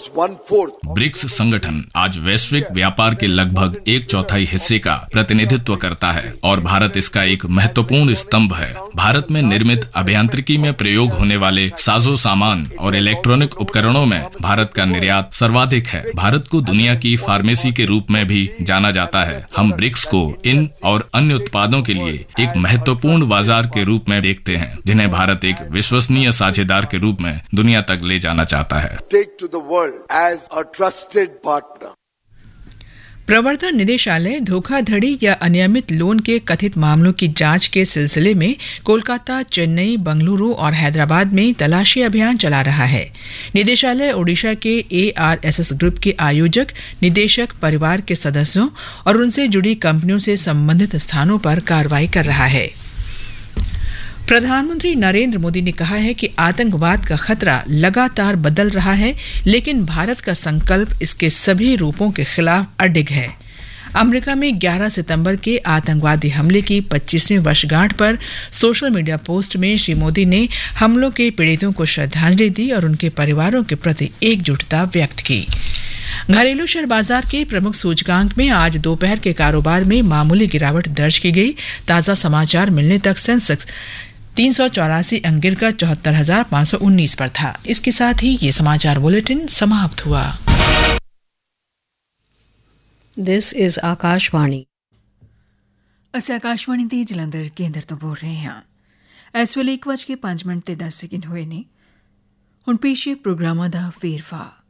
BRICS संगठन आज वैश्विक व्यापार के लगभग 1/4 हिस्से का प्रतिनिधित्व करता है और भारत इसका एक महत्वपूर्ण स्तंभ है। भारत में निर्मित अभियांत्रिकी में प्रयोग होने वाले साजो सामान और इलेक्ट्रॉनिक उपकरणों में भारत का निर्यात सर्वाधिक है। भारत को दुनिया की फार्मेसी के रूप में भी जाना जाता है। हम ब्रिक्स को इन और अन्य उत्पादों के लिए एक महत्वपूर्ण बाजार के रूप में देखते हैं, जिन्हें भारत एक विश्वसनीय साझेदार के रूप में दुनिया तक ले जाना चाहता है। प्रवर्तन निदेशालय धोखाधड़ी या अनियमित लोन के कथित मामलों की जांच के सिलसिले में कोलकाता, चेन्नई, बंगलुरु और हैदराबाद में तलाशी अभियान चला रहा है। निदेशालय ओडिशा के ARSS ग्रुप के आयोजक, निदेशक, परिवार के सदस्यों और उनसे जुड़ी कंपनियों से संबंधित स्थानों पर कार्रवाई कर रहा है। प्रधानमंत्री नरेंद्र मोदी ने कहा है कि आतंकवाद का खतरा लगातार बदल रहा है, लेकिन भारत का संकल्प इसके सभी रूपों के खिलाफ अडिग है। अमेरिका में 11 सितंबर के आतंकवादी हमले की 25वीं वर्षगांठ पर सोशल मीडिया पोस्ट में श्री मोदी ने हमलों के पीड़ितों को श्रद्धांजलि दी और उनके परिवारों के प्रति एकजुटता व्यक्त की। घरेलू शेयर बाजार के प्रमुख सूचकांक में आज दोपहर के कारोबार में मामूली गिरावट दर्ज की गई। ताजा समाचार मिलने तक सेंसेक्स 384 अंक गिरकर 74,519 पर था। इसके साथ ही ये समाचार बुलेटिन समाप्त हुआ। This is Akashvani. ਅਸੀਂ ਆਕਾਸ਼ਵਾਣੀ ਦੇ ਜਲੰਧਰ ਕੇਂਦਰ ਤੋਂ ਬੋਲ ਰਹੇ ਹਾਂ। ਇਸ ਵੇਲੇ 1:05 ਤੇ 10 ਸੈਕਿੰਡ ਹੋਏ ਨੇ। ਹੁਣ ਪੇਸ਼ ਹੈ ਪ੍ਰੋਗਰਾਮਾਂ ਦਾ ਵੇਰਵਾ।